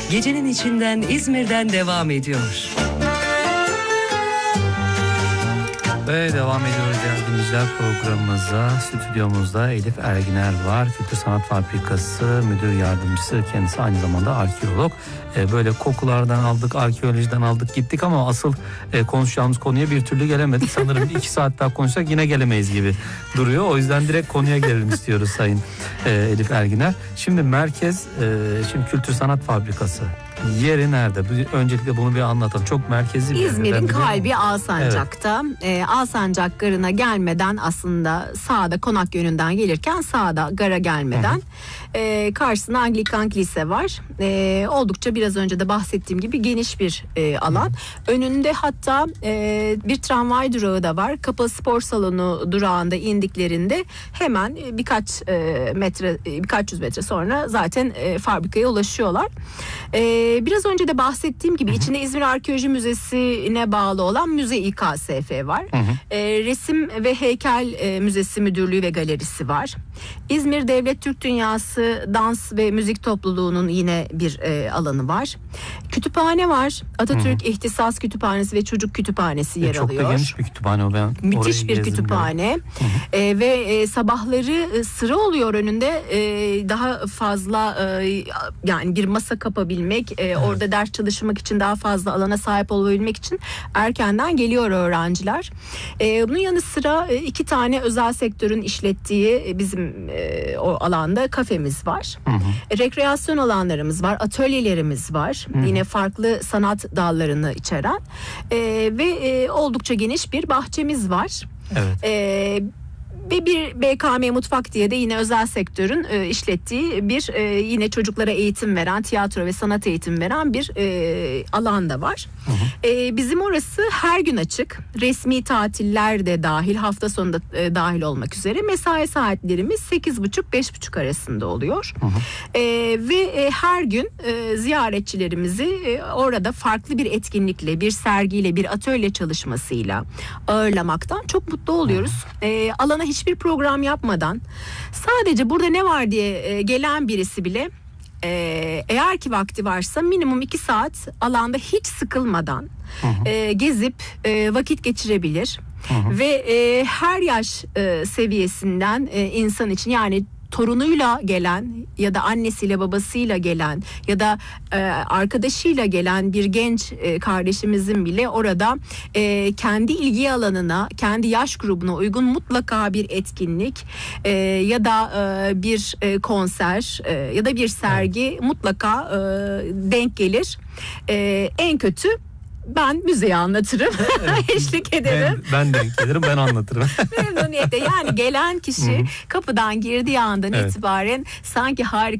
Gecenin içinden İzmir'den devam ediyor. Ve devam ediyoruz yardımcılar programımıza. Stüdyomuzda Elif Erginer var. Kültür Sanat Fabrikası müdür yardımcısı. Kendisi aynı zamanda arkeolog. Böyle kokulardan aldık, arkeolojiden aldık gittik ama asıl konuşacağımız konuya bir türlü gelemedik. Sanırım 2 saat daha konuşsak yine gelemeyiz gibi duruyor. O yüzden direkt konuya gelelim istiyoruz Sayın Elif Erginer. Şimdi merkez, şimdi Kültür Sanat Fabrikası. Yeri nerede? Öncelikle bunu bir anlatalım. Çok merkezi bir yer. İzmir'in kalbi Alsancak'ta. Evet. Alsancak Garı'na gelmeden aslında sağda Konak yönünden gelirken sağda gara gelmeden karşısında Anglikan Kilise var. Oldukça biraz önce de bahsettiğim gibi geniş bir alan. Önünde hatta bir tramvay durağı da var. Kapalı spor salonu durağında indiklerinde hemen birkaç yüz metre sonra zaten fabrikaya ulaşıyorlar. Biraz önce de bahsettiğim gibi içinde İzmir Arkeoloji Müzesi'ne bağlı olan Müze İKSF var. Resim ve Heykel Müzesi Müdürlüğü ve Galerisi var. İzmir Devlet Türk Dünyası Dans ve Müzik Topluluğu'nun yine bir alanı var. Kütüphane var. Atatürk İhtisas Kütüphanesi ve Çocuk Kütüphanesi yer alıyor. Çok da geniş bir kütüphane o. Müthiş bir kütüphane. Ve sabahları sıra oluyor önünde. Daha fazla yani bir masa kapabilmek, orada ders çalışmak için daha fazla alana sahip olabilmek için erkenden geliyor öğrenciler. Bunun yanı sıra 2 tane özel sektörün işlettiği bizim o alanda kafemiz var. Rekreasyon alanlarımız var, atölyelerimiz var. Yine farklı sanat dallarını içeren ve oldukça geniş bir bahçemiz var. Evet. Ve bir BKM Mutfak diye de yine özel sektörün işlettiği bir yine çocuklara eğitim veren, tiyatro ve sanat eğitim veren bir alan da var. Bizim orası her gün açık. Resmi tatiller de dahil, hafta sonu da dahil olmak üzere. Mesai saatlerimiz 8.30-5.30 arasında oluyor. Ve her gün ziyaretçilerimizi orada farklı bir etkinlikle, bir sergiyle, bir atölye çalışmasıyla ağırlamaktan çok mutlu oluyoruz. Alana hiçbir program yapmadan sadece burada ne var diye gelen birisi bile eğer ki vakti varsa minimum 2 saat alanda hiç sıkılmadan gezip vakit geçirebilir. Ve her yaş seviyesinden insan için, yani torunuyla gelen ya da annesiyle babasıyla gelen ya da arkadaşıyla gelen bir genç kardeşimizin bile orada kendi ilgi alanına, kendi yaş grubuna uygun mutlaka bir etkinlik ya da bir konser ya da bir sergi mutlaka denk gelir. En kötü ben müzeyi anlatırım, eşlik ederim. Ben denk gelirim, ben anlatırım. Memnuniyetle, yani gelen kişi kapıdan girdiği andan itibaren sanki harika